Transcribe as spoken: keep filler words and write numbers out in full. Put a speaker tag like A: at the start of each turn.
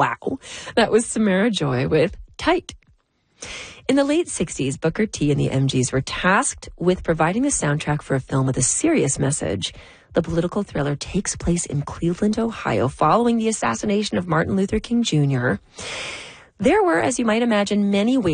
A: Wow. That was Samara Joy with Tight. In the late sixties, Booker T and the M Gs were tasked with providing the soundtrack for a film with a serious message. The political thriller takes place in Cleveland, Ohio, following the assassination of Martin Luther King Junior There were, as you might imagine, many ways